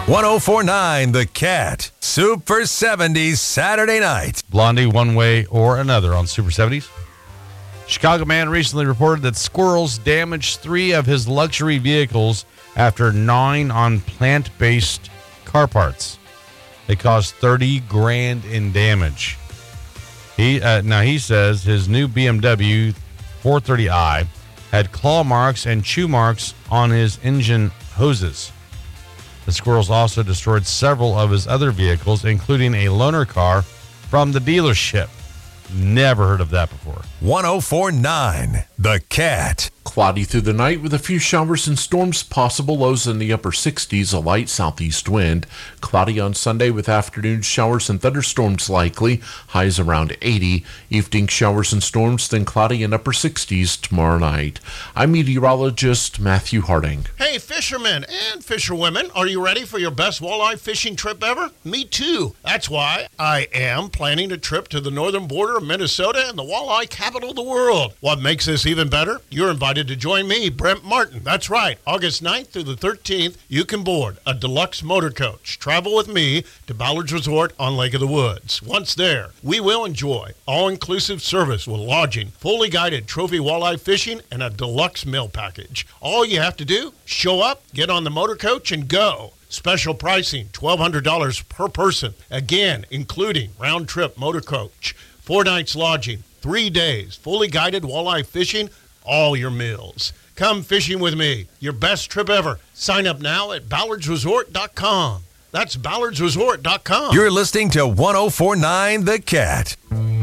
1049 The Cat. Super 70s Saturday night. Blondie, One Way or Another on Super 70s. Chicago man recently reported that squirrels damaged 3 of his luxury vehicles after gnawing on plant-based car parts. They caused $30,000 in damage. He says his new BMW 430i had claw marks and chew marks on his engine hoses. The squirrels also destroyed several of his other vehicles, including a loaner car from the dealership. Never heard of that before. 1049 The Cat. Cloudy through the night with a few showers and storms possible. Lows in the upper 60s, a light southeast wind. Cloudy on Sunday with afternoon showers and thunderstorms likely. Highs around 80. Evening showers and storms, then cloudy in upper 60s tomorrow night. I'm meteorologist Matthew Harding. Hey, fishermen and fisherwomen, are you ready for your best walleye fishing trip ever? Me too. That's why I am planning a trip to the northern border of Minnesota and the walleye capital of the world. What makes this even better? You're invited to join me, Brent Martin. That's right. August 9th through the 13th, you can board a deluxe motor coach. Travel with me to Ballard's Resort on Lake of the Woods. Once there, we will enjoy all-inclusive service with lodging, fully guided trophy walleye fishing, and a deluxe meal package. All you have to do, show up, get on the motor coach, and go. Special pricing, $1,200 per person. Again, including round-trip motor coach, 4 nights lodging, 3 days, fully guided walleye fishing, all your meals. Come fishing with me. Your best trip ever. Sign up now at ballardsresort.com. That's ballardsresort.com. You're listening to 1049 The Cat.